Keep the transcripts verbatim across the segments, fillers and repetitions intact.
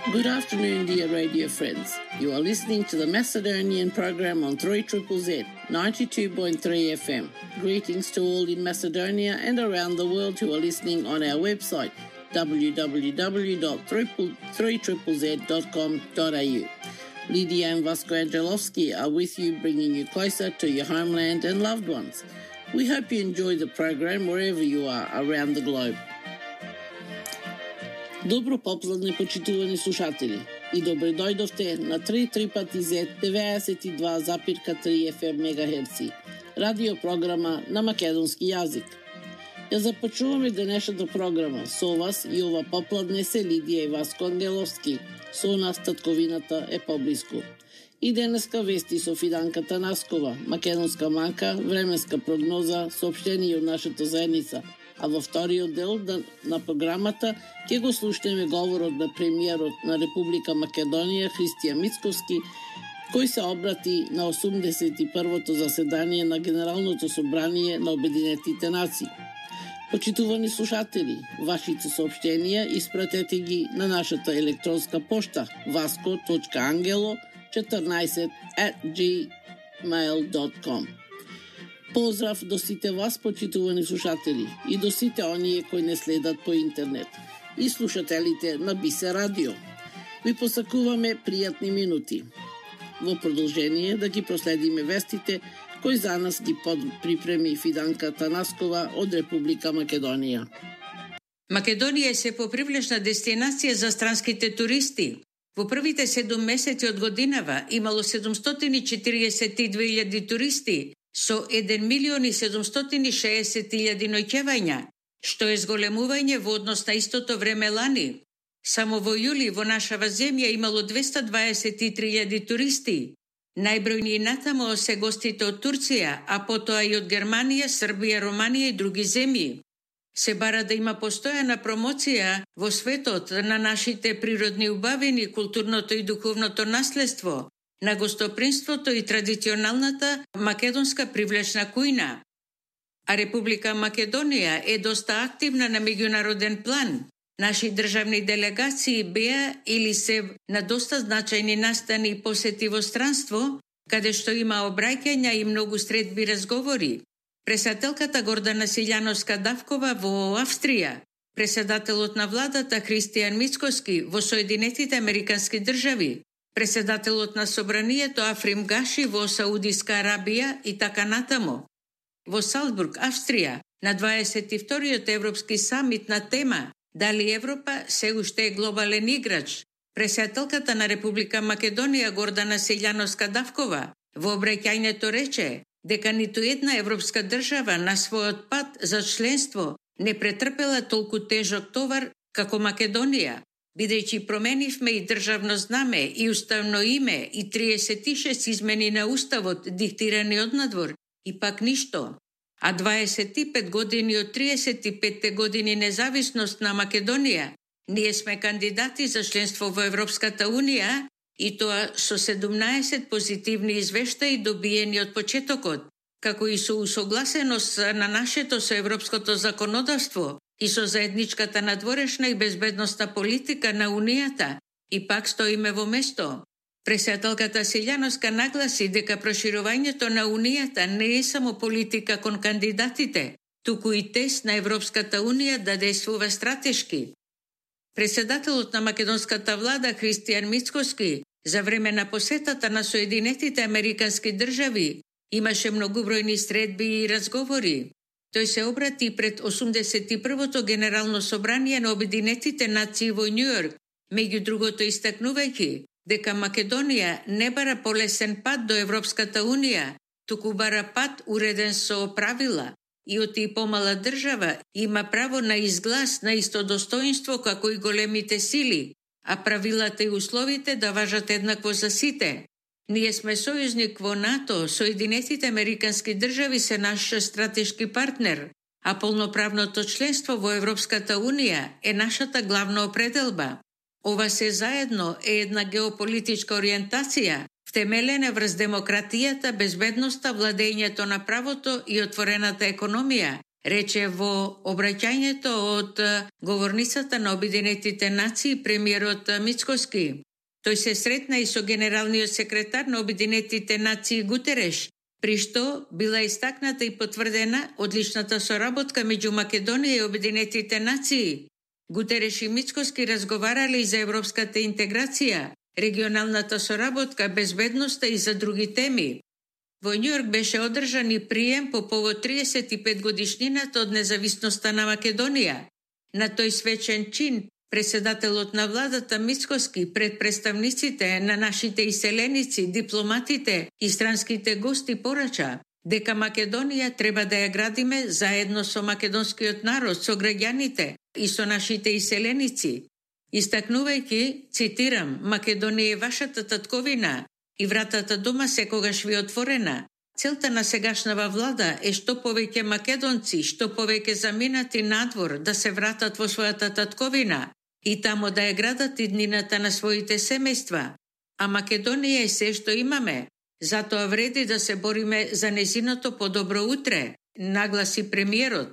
Good afternoon, dear radio friends. You are listening to the Macedonian program on three Z Z Z, ninety-two point three F M. Greetings to all in Macedonia and around the world who are listening on our website, w w w dot three z z z dot com dot a u. Lydia and Vasco Angelovsky are with you, bringing you closer to your homeland and loved ones. We hope you enjoy the program wherever you are around the globe. Добро попладне, почитувани слушатели, и добре дојдовте на три пати зет деветдесет и два запирка три F M мегахерци, радио програма на македонски јазик. Ја започнуваме денешната програма со вас и ова попладне се Лидија и Васко Ангеловски, со нас татковината е поблиску. И денеска вести со Фиданка Танаскова, македонска манка, временска прогноза, соопштение од нашата заедница. А во вториот дел на програмата ќе го слушнеме говорот на премиерот на Република Македонија Христијан Мицкоски, кој се обрати на осумдесет и првото заседание на Генералното собрание на Обединетите нации. Почитувани слушатели, вашите соопштенија испратете ги на нашата електронска пошта vasco точка angelo четрнаесет at gmail dot com. Поздрав до сите вас, почитувани слушатели, и до сите оние кои не следат по интернет, и слушателите на Бисе Радио. Ви посакуваме пријатни минути. Во продолжение да ги проследиме вестите кои за нас ги припреми Фиданка Танаскова од Република Македонија. Македонија е се попривлечна дестинација за странските туристи. Во првите седум месеци од годинава имало седумстотини и четириесет и две илјади туристи, со еден милион и седумстотини и шеесет илјади ноќевања, што е зголемување во однос на истото време лани. Само во јули во нашава земја имало двеста дваесет и три илјади туристи. Најбројни натамо се гостите од Турција, а потоа и од Германија, Србија, Романија и други земји. Се бара да има постојана промоција во светот на нашите природни убавини, културното и духовното наследство, на гостопримството и традиционалната македонска привлечна кујна. А Република Македонија е доста активна на меѓународен план. Наши државни делегации беа или се на доста значајни настани и посети во странство, каде што има обраќања и многу средби разговори. Председателката Гордана Силјановска-Давкова во Австрија, председателот на владата Христијан Мицкоски во Соединетите Американски држави, председателот на собранието Африм Гаши во Саудиска Арабија и така натамо. Во Салцбург, Австрија, на дваесет и вториот Европски самит на тема Дали Европа се уште е глобален играч, председателката на Република Македонија Гордана Силјановска-Давкова во обраќањето рече дека ниту една европска држава на својот пат за членство не претрпела толку тежок товар како Македонија, бидејќи променивме и државно знаме и уставно име и триесет и шест измени на уставот диктирани однадвор и пак ништо. А дваесет и пет години од триесет и петте години независност на Македонија, ние сме кандидати за членство во Европската Унија и тоа со седумнаесет позитивни извештаи добиени од почетокот, како и со усогласеност на нашето со европското законодавство и со заедничката надворешна и безбедностна политика на Унијата, и пак стоиме во место. Председателката Силјановска нагласи дека проширувањето на Унијата не е само политика кон кандидатите, туку и тест на Европската Унија да действува стратешки. Председателот на македонската влада Христијан Мицкоски за време на посетата на Соединетите Американски држави имаше многубројни средби и разговори. Тој се обрати пред осумдесет и првото Генерално собрание на Обединетите нации во Њујорк, меѓу другото истакнувајќи дека Македонија не бара полесен пат до Европската Унија, туку бара пат уреден со правила и оти помала држава има право на изглас на исто достоинство како и големите сили, а правилата и условите да важат еднакво за сите. Ние сме сојузник во НАТО, Соединетите Американски држави се наш стратешки партнер, а полноправното членство во Европската Унија е нашата главна определба. Ова се заедно е една геополитичка ориентација, втемелена врз демократијата, безбедноста, владењето на правото и отворената економија, рече во обраќањето од говорницата на Обединетите нации премиерот Мицкоски. Тој се сретна и со генералниот секретар на Обединетите нации Гутереш, при што била истакната и потврдена одличната соработка меѓу Македонија и Обединетите нации. Гутереш и Мицкоски разговарале и за европската интеграција, регионалната соработка, безбедноста и за други теми. Во Њујорк беше одржан и прием по повод триесет и пет годишнината од независноста на Македонија. На тој свечен чин, преседателот на владата Мицкоски пред представниците на нашите иселеници, дипломатите и странските гости порача дека Македонија треба да ја градиме заедно со македонскиот народ, со граѓаните и со нашите иселеници. Истакнувајќи, цитирам, Македонија е вашата татковина и вратата дома секогаш ви отворена. Целта на сегашнава влада е што повеќе македонци, што повеќе заминати надвор да се вратат во својата татковина и тамо да ја градат иднината на своите семејства. А Македонија е се што имаме. Затоа вреди да се бориме за незиното подобро утре, нагласи премиерот.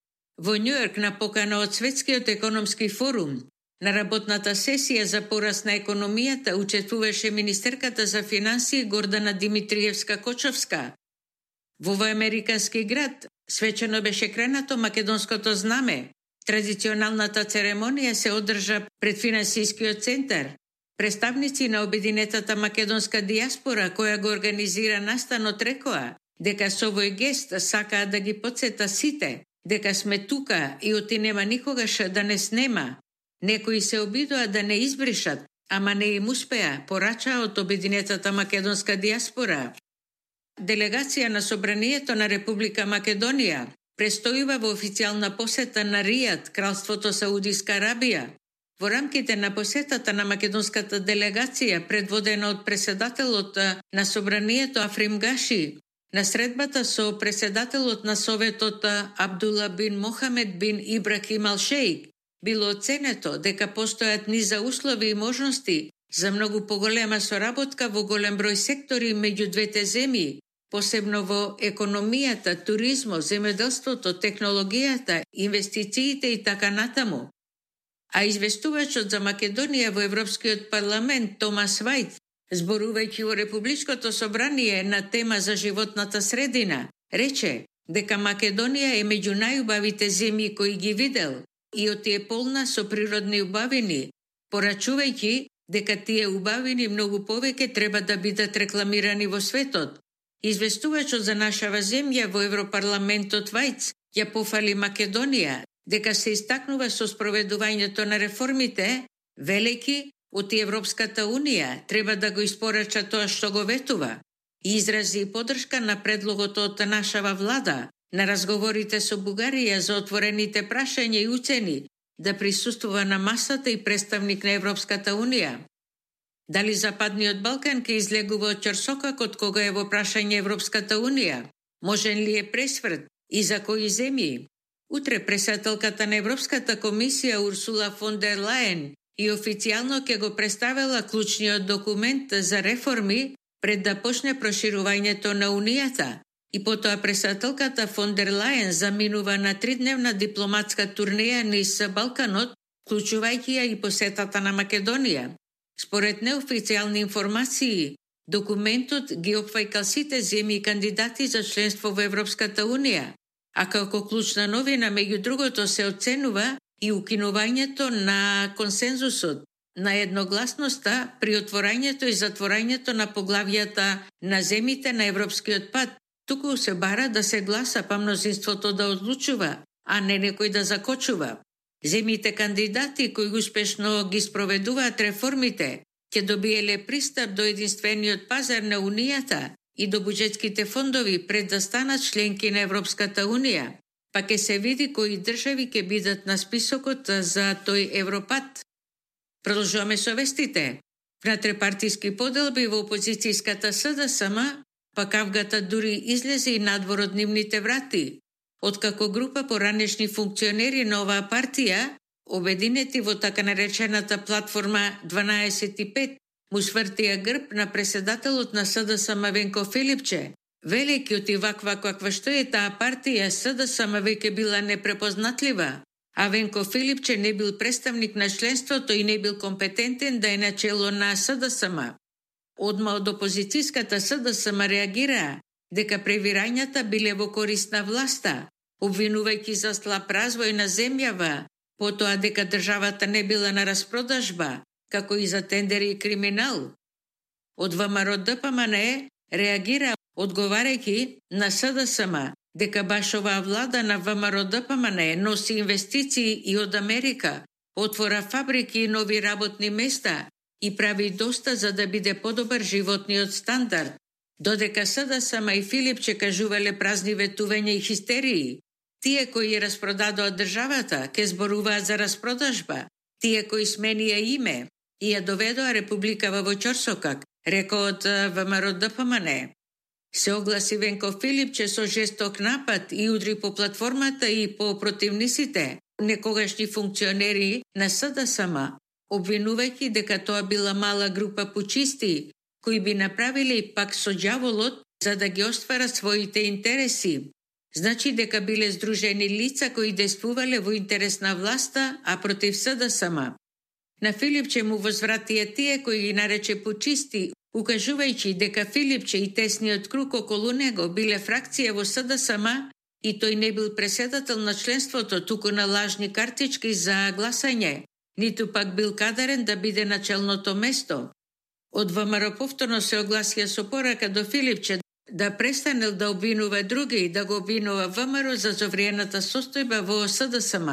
Во Њујорк на покана од Светскиот економски форум, на работната сесија за пораст на економијата учествуваше министерката за финансии Гордана Димитриевска-Кочовска. Во овој американски град свечено беше кренато македонското знаме. Традиционалната церемонија се одржа пред финансискиот центар. Представници на обединетата македонска диаспора која го организира настанот рекоа дека со овој гест сакаа да ги потсета сите дека сме тука и оти нема никогаш да не снема. Некои се обидоа да не избришат, ама не им успеа, порача од обединетата македонска диаспора. Делегација на Собранието на Република Македонија престојува во официјална посета на Ријад, Кралството Саудиска Арабија. Во рамките на посетата на македонската делегација, предводена од преседателот на Собранието Африм Гаши, на средбата со преседателот на Советот Абдула бин Мохамед бин Ибрахим Ал-Шеик, било оценето дека постојат низа услови и можности за многу поголема соработка во голем број сектори меѓу двете земји, посебно во економијата, туризмот, земјоделството, технологијата, инвестициите и така натаму. А известувачот за Македонија во Европскиот парламент Томас Вајт, зборувајќи во Републичкото собрание на тема за животната средина, рече дека Македонија е меѓу најубавите земји кои ги видел и оти е полна со природни убавини, порачувајќи дека тие убавини многу повеќе треба да бидат рекламирани во светот. Известувачот за нашава земја во Европарламентот Вајц ја пофали Македонија дека се истакнува со спроведувањето на реформите, велејќи оти Европската Унија треба да го испорача тоа што го ветува и изрази поддршка на предлогот од нашава влада на разговорите со Бугарија за отворените прашања и уцени да присуствува на масата и представник на Европската Унија. Дали Западниот Балкан ќе излегува од ќорсокакот кога е во прашање Европската Унија? Можен ли е пресврт и за кои земји? Утре председателката на Европската комисија Урсула фон дер Лајен и официјално ќе го представила клучниот документ за реформи пред да почне проширувањето на Унијата. И потоа председателката фон дер Лајен заминува на тридневна дипломатска турнеја низ Балканот, вклучувајќи ја и посетата на Македонија. Според неофицијални информации, документот ги опфаќа сите земји кандидати за членство во Европската Унија, а како клучна новина меѓу другото се оценува и укинувањето на консензусот, на едногласноста при отворањето и затворањето на поглавјата на земите на европскиот пат. Туку се бара да се гласа, па мнозинството да одлучува, а не некој да закочува. Земите кандидати кои успешно ги спроведуваат реформите ќе добиеле пристап до единствениот пазар на Унијата и до буџетските фондови пред да станат членки на Европската Унија, па ќе се види кои држави ќе бидат на списокот за тој Европат. Продолжуваме со вестите. Внатрепартиски поделби во опозицијската СДСМ, па кавгата дури излезе и надвор од нивните врати, откако група поранешни функционери на оваа партија, обединети во така наречената платформа дванаесет и пет, му свртија грб на преседателот на СДСМ Венко Филипче, Велики и ваква каква што е таа партија СДСМ веќе била непрепознатлива, а Венко Филипче не бил представник на членството и не бил компетентен да е начело на СДСМ. Одма од опозицијската СДСМ реагираа дека превирањата биле во корист на власта, обвинувајќи за слаб развој на земјава, потоа дека државата не била на распродажба, како и за тендери и криминал. Од ВМРО Д П М Н реагира одговарајќи на СДСМ дека баш оваа влада на ВМРО Д П М Н носи инвестиции и од Америка, отвора фабрики и нови работни места и прави доста за да биде подобар животниот стандард, додека СДСМ и Филипче кажувале празни ветувања и хистерии. Тие кои распродадоа државата ке зборуваат за распродажба, тие кои сменија име и ја доведоа републикава во ќорсокак, рекол од ВМРО Д П М Н. Се огласи Венко Филипче со жесток напад и удри по платформата и по противниците, некогашни функционери на СДСМ, обвинувајќи дека тоа била мала група пучисти, кои би направиле пак со ѓаволот за да ги остварат своите интереси. Значи дека биле здружени лица кои действувале во интерес на власта, а против СДСМ. На Филипче му возвратија тие кои ги нарече пучисти, укажувајќи дека Филипче и тесниот круг околу него биле фракција во СДСМ и тој не бил преседател на членството, туку на лажни картички за гласање, ниту пак бил кадарен да биде на челното место. Од ВМРО повторно се огласија со порака до Филипче да престанел да обвинува други и да го обвинува ВМРО за завриената состојба во СДСМ.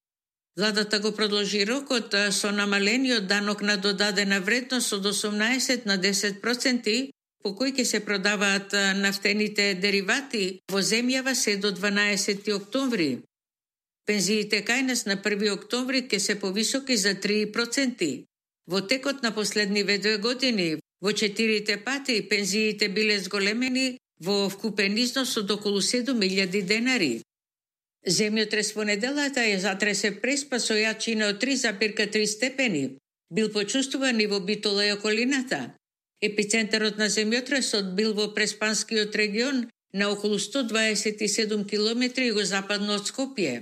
Владата го продолжи рокот со намалениот данок на додадена вредност од осумнаесет на десет проценти, по кој ќе се продаваат нафтените деривати во земјава се до дванаесети октомври. Пензиите кај нас на први октомври ќе се повисоки за три проценти. Во текот на последниве две години, во четирите пати пензиите биле зголемени во вкупен износ од околу седум илјади денари. Земјотрес во неделата ја затресе Преспа со јачина од три зарез три степени. Бил почувствуван и во Битола и околината. Епицентарот на земјотресот бил во Преспанскиот регион на околу сто дваесет и седум километри југозападно од Скопје.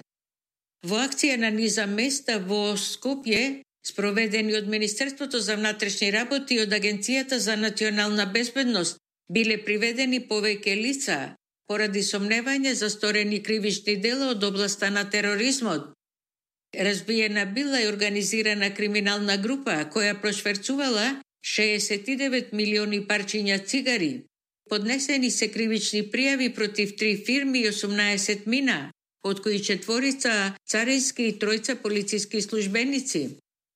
Во акција на низа места во Скопје, спроведени од Министерството за внатрешни работи и од Агенцијата за национална безбедност, биле приведени повеќе лица поради сомневање за сторени кривични дела од областа на тероризмот. Разбиена била и организирана криминална група која прошверцувала шеесет и девет милиони парчиња цигари. Поднесени се кривични пријави против три фирми и осумнаесет мина, од кои четворица царински и тројца полициски службеници.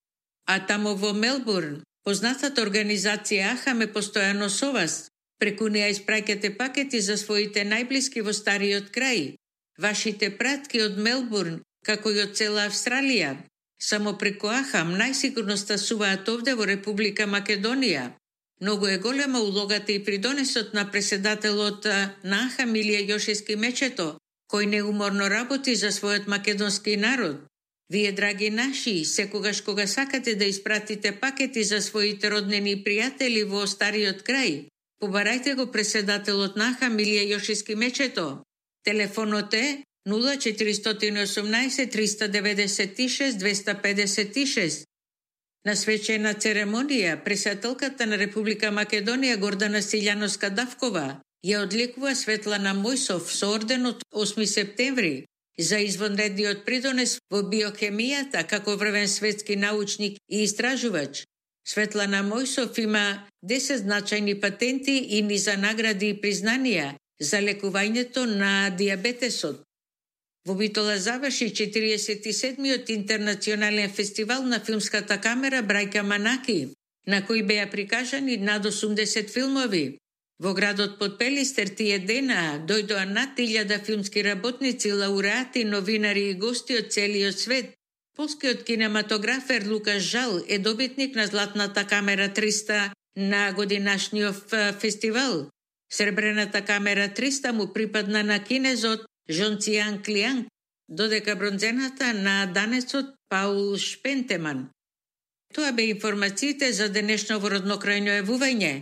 А тамо во Мелбурн, познатата организација Ахаме постојано со вас, преку неа испраќате пакети за своите најблиски во стариот крај. Вашите пратки од Мелбурн, како и од цела Австралија, само преку Ахам најсигурно стасуваат овде во Република Македонија. Многу е голема улогата и придонесот на преседателот на Ахам Илија Јошевски Мечето, кој неуморно работи за својот македонски народ. Вие, драги наши, секогаш кога сакате да испратите пакети за своите роднини и пријатели во стариот крај, побарајте го преседателот на Ахам Илија Јошевски Мечето. Телефонот е нула четиристотини и осумнаесет триста деветдесет и шест двеста педесет и шест. На свечена церемонија, председателката на Република Македонија Гордана Силјановска Давкова ја одликува Светлана Мојсов со орденот осми септември за извонредниот придонес во биохемијата како врвен светски научник и истражувач. Светлана Мојсов има десет значајни патенти и низа награди и признанија за лекувањето на дијабетесот. Во Битола заврши четириесет и седмиот интернационален фестивал на филмската камера Брајка Манаки, на кој беа прикажани над осумдесет филмови. Во градот Подпелистер тие дена дојдоа над илјада филмски работници, лауреати, новинари и гости од целиот свет. Полскиот кинематографер Лукаш Жал е добитник на Златната камера триста на годинашниот фестивал. Сребрената камера триста му припадна на кинезот Жон Цијан Клијанг, додека бронзената на данецот Паул Шпентеман. Тоа бе информациите за денешно во роднокрајно евување.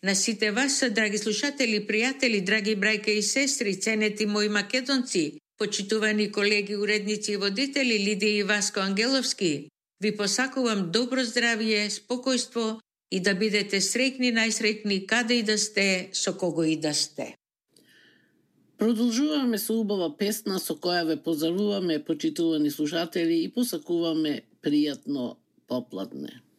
На сите вас, драги слушатели, пријатели, драги брајка и сестри, ценети мои македонци, почитувани колеги, уредници и водители Лидија и Васко Ангеловски, ви посакувам добро здравје, спокојство и да бидете среќни, најсреќни каде и да сте, со кого и да сте. Продолжуваме со убава песна со која ве поздравуваме, почитувани слушатели, и посакуваме пријатно попладне.